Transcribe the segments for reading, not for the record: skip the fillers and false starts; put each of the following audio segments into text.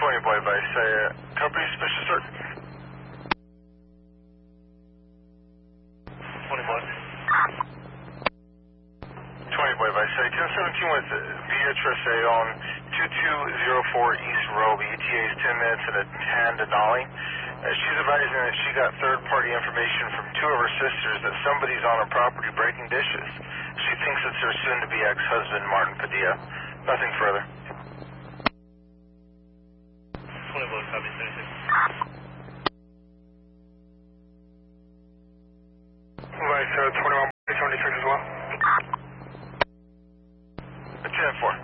20 boy vice, company suspicious sir. 20 boy. 20 boy vice, 1017 with Beatrice on 2204 East Roby. ETA is 10 minutes at a 10 Denali. She's advising that she got third-party information from two of her sisters that somebody's on her property breaking dishes. She thinks it's her soon-to-be ex-husband, Martin Padilla. Nothing further. 20 boy, copy 76. Vice, 21 76 as well. 10-4.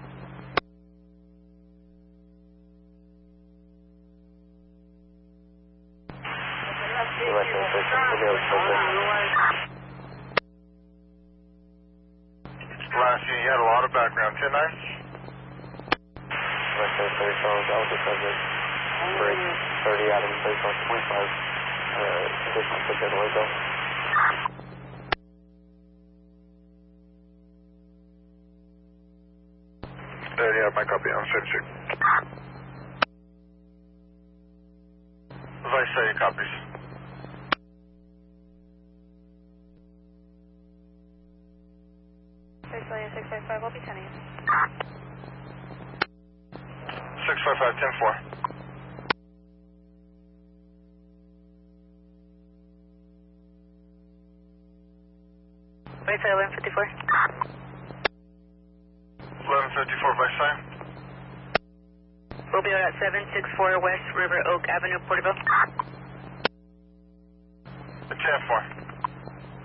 Last unit, you had a lot of background. 10-9. Break 30 out of the place on 25. Additional subject away go. Yeah, my copy on 76. Vice, your copies. Vice, 655, I'll be 10 8. 655, 10-4. Vice, 1154. 1154, Vice, sign. We'll be out at 764 West River Oak Avenue, Porterville. 10-4.